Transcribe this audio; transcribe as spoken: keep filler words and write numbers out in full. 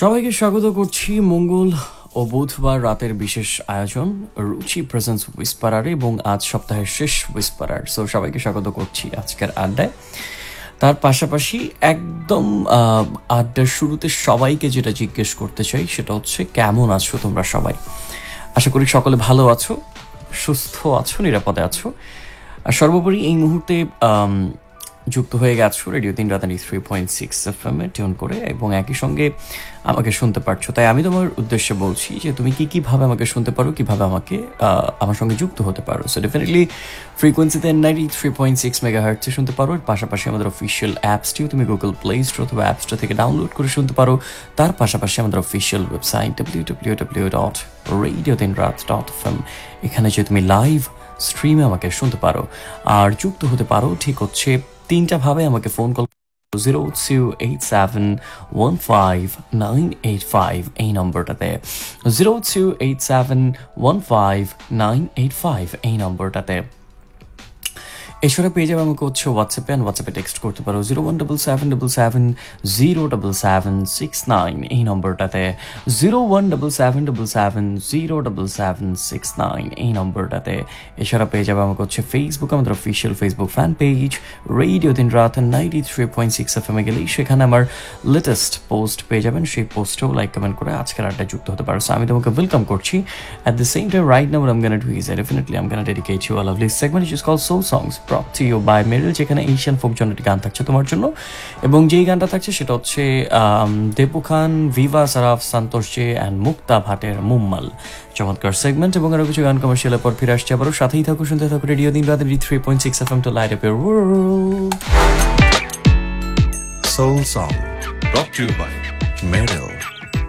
সবাইকে স্বাগত করছি মঙ্গল ও বুধবার রাতের বিশেষ আয়োজন রুচি প্রেজেন্স হুইসপারার এবং আজ সপ্তাহের শেষ হুইসপারার। সো সবাইকে স্বাগত করছি আজকের আড্ডায়। তার পাশাপাশি একদম আড্ডার শুরুতে সবাইকে যেটা জিজ্ঞেস করতে চাই সেটা হচ্ছে, কেমন আছো তোমরা সবাই? আশা করি সকলে ভালো আছো, সুস্থ আছো, নিরাপদে আছো। আর সর্বোপরি এই মুহূর্তে যুক্ত হয়ে গেছো রেডিও তিন রাতানি three point six F M A tune করে এবং একই সঙ্গে আমাকে শুনতে পারছো। তাই আমি তোমার উদ্দেশ্যে বলছি যে তুমি কী কীভাবে আমাকে শুনতে পারো, কীভাবে আমাকে আমার সঙ্গে যুক্ত হতে পারো। সো ডেফিনেটলি ফ্রিকোয়েন্সিতে ninety three point six mega হার্টসে শুনতে পারো। এর পাশাপাশি আমাদের অফিসিয়াল অ্যাপসটিও তুমি গুগল প্লে স্টোর অথবা অ্যাপ স্টোর থেকে ডাউনলোড করে শুনতে পারো। তার পাশাপাশি আমাদের official website W W W dot radio তিন রাত ডট এফ এম, এখানে যে তুমি লাইভ স্ট্রিমে আমাকে শুনতে পারো আর যুক্ত হতে পারো। ঠিক হচ্ছে তিনটা ভাবে আমাকে phone call zero two eight seven one five nine eight five এই নম্বরটাতে, zero two eight seven one five nine eight five এই নম্বরটাতে। এছাড়া পেয়ে যাবে আমাকে হচ্ছে হোয়াটসঅ্যাপে, অ্যান্ড হোয়াটসঅ্যাপে টেক্সট করতে পারো zero one double seven double seven zero double seven six nine এই নম্বরটাতে, zero one double seven double seven zero double seven six nine এই নম্বরটাতে। এছাড়া পেয়ে যাবে আমাকে হচ্ছে ফেসবুক, আমাদের official Facebook fan page radio তিন রাত ninety three point six F M A গেলেই সেখানে আমার লেটেস্ট পোস্ট পেয়ে যাবেন। সেই পোস্টেও লাইক কমেন্ট করে আজকের আড্ডায় যুক্ত হতে পারো। সো আমি তোমাকে ওয়েলকাম করছি। At the same time right now I am gonna do is definitely I am gonna dedicate you a lovely segment which is called Soul Songs brought to you by Meryl, যেখানে Asian folk জনরের গান থাকছে তোমার জন্য। এবং যেই গানটা থাকছে সেটা হচ্ছে দেবু খান, Viva Saraf, Santosh J and মুক্তা ভাটের মুম্মাল। চমৎকার সেগমেন্ট এবং আরো কিছু গান কমার্শিয়ালের পর ফিরে আসছে আবারও। সাথেই থাকো, শুনতে থাকো রেডিও দিন রাত three point six F M two light up your world. Soul Song brought to you by Meryl.